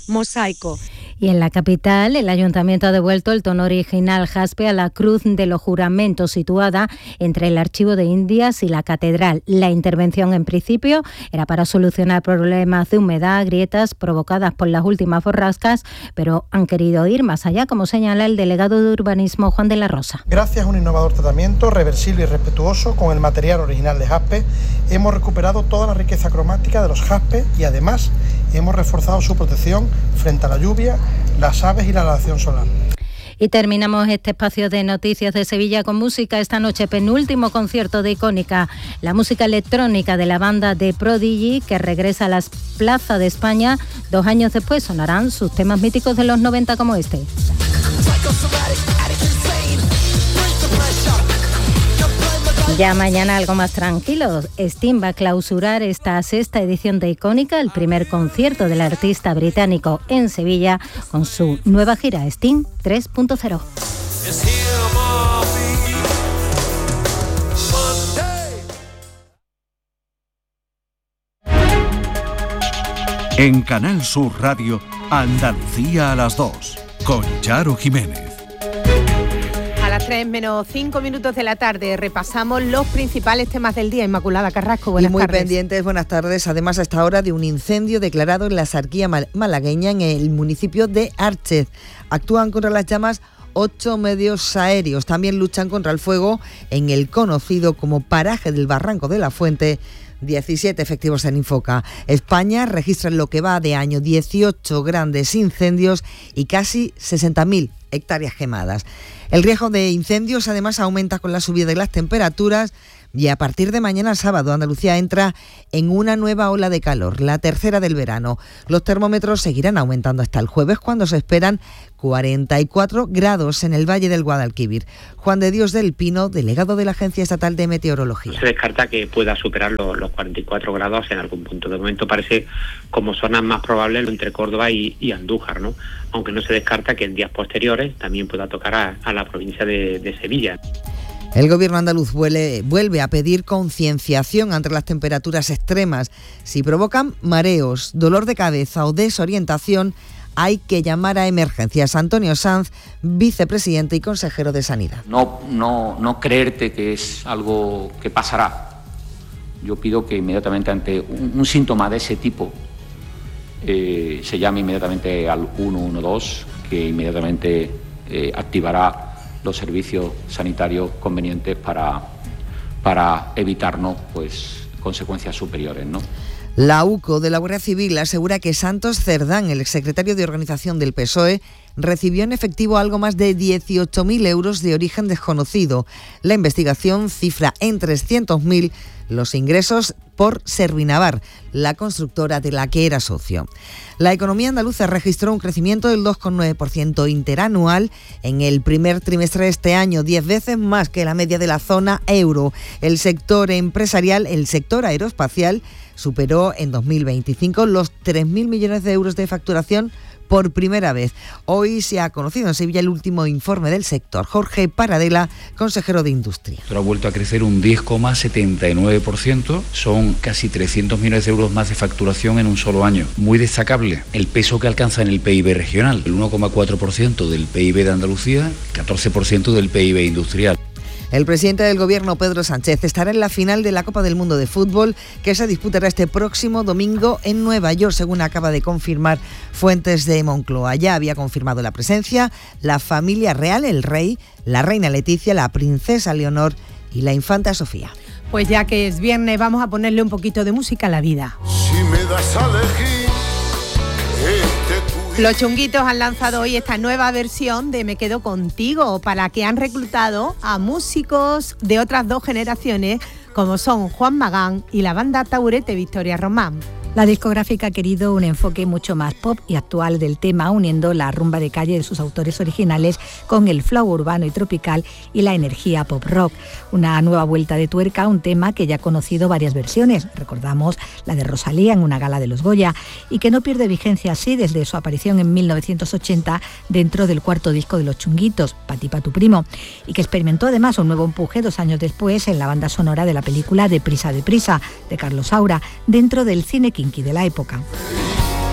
Mosaico. Y en la capital, el Ayuntamiento ha devuelto el tono original jaspe a la Cruz de los Juramentos, situada entre el Archivo de Indias y la Catedral. La intervención, en principio, era para solucionar problemas de humedad, grietas provocadas por las últimas borrascas, pero han querido ir más allá, como señala el delegado de Urbanismo, Juan de la Rosa. Gracias a un innovador tratamiento, reversible y respetuoso con el material original de jaspe, hemos recuperado toda la riqueza cromática de los jaspes y además hemos reforzado su protección frente a la lluvia, las aves y la radiación solar. Y terminamos este espacio de noticias de Sevilla con música. Esta noche, penúltimo concierto de Icónica, la música electrónica de la banda The Prodigy, que regresa a las plazas de España. 2 años después sonarán sus temas míticos de los 90 como este. Ya mañana algo más tranquilo. Steam va a clausurar esta 6ª edición de Icónica, el primer concierto del artista británico en Sevilla con su nueva gira Steam 3.0. En Canal Sur Radio, Andalucía a las 2, con Charo Jiménez. A las 3 menos 5 minutos de la tarde repasamos los principales temas del día. Inmaculada Carrasco, buenas tardes. Y muy pendientes, buenas tardes. Además, a esta hora de un incendio declarado en la Sarquía malagueña, en el municipio de Archez. Actúan contra las llamas 8 medios aéreos. También luchan contra el fuego en el conocido como paraje del Barranco de la Fuente. 17 efectivos en Infoca. España registra en lo que va de año 18 grandes incendios y casi 60.000 hectáreas quemadas. El riesgo de incendios además aumenta con la subida de las temperaturas y a partir de mañana sábado Andalucía entra en una nueva ola de calor, la tercera del verano. Los termómetros seguirán aumentando hasta el jueves, cuando se esperan 44 grados en el Valle del Guadalquivir. Juan de Dios del Pino, delegado de la Agencia Estatal de Meteorología. No se descarta que pueda superar los 44 grados en algún punto. De momento parece como zonas más probables entre Córdoba y Andújar, ¿no? Aunque no se descarta que en días posteriores también pueda tocar a la provincia de Sevilla. El gobierno andaluz vuelve a pedir concienciación ante las temperaturas extremas. Si provocan mareos, dolor de cabeza o desorientación, hay que llamar a emergencias. Antonio Sanz, vicepresidente y consejero de Sanidad. No creerte que es algo que pasará. Yo pido que inmediatamente ante un síntoma de ese tipo se llame inmediatamente al 112, que inmediatamente activará los servicios sanitarios convenientes para evitarnos consecuencias superiores, ¿no? La UCO de la Guardia Civil asegura que Santos Cerdán, el exsecretario de Organización del PSOE, recibió en efectivo algo más de 18.000 euros de origen desconocido. La investigación cifra en 300.000 los ingresos por Servinavar, la constructora de la que era socio. La economía andaluza registró un crecimiento del 2,9% interanual en el primer trimestre de este año, 10 veces más que la media de la zona euro. El sector empresarial, el sector aeroespacial, superó en 2025 los 3.000 millones de euros de facturación por primera vez. Hoy se ha conocido en Sevilla el último informe del sector. Jorge Paradela, consejero de Industria. Ha vuelto a crecer un 10,79%, son casi 300 millones de euros más de facturación en un solo año. Muy destacable el peso que alcanza en el PIB regional, el 1,4% del PIB de Andalucía, 14% del PIB industrial. El presidente del Gobierno, Pedro Sánchez, estará en la final de la Copa del Mundo de Fútbol, que se disputará este próximo domingo en Nueva York, según acaba de confirmar fuentes de Moncloa. Ya había confirmado la presencia la familia real, el rey, la reina Leticia, la princesa Leonor y la infanta Sofía. Pues ya que es viernes, vamos a ponerle un poquito de música a la vida. Si me das a elegir, Los Chunguitos han lanzado hoy esta nueva versión de Me Quedo Contigo, para que han reclutado a músicos de otras 2 generaciones, como son Juan Magán y la banda Taburete Victoria Román. La discográfica ha querido un enfoque mucho más pop y actual del tema, uniendo la rumba de calle de sus autores originales con el flow urbano y tropical y la energía pop rock. Una nueva vuelta de tuerca a un tema que ya ha conocido varias versiones. Recordamos la de Rosalía en una gala de los Goya, y que no pierde vigencia así desde su aparición en 1980 dentro del 4º disco de Los Chunguitos, Pa' ti, pa' tu primo, y que experimentó además un nuevo empuje 2 años después en la banda sonora de la película Deprisa, deprisa, de Carlos Saura, dentro del cine kinky de la época.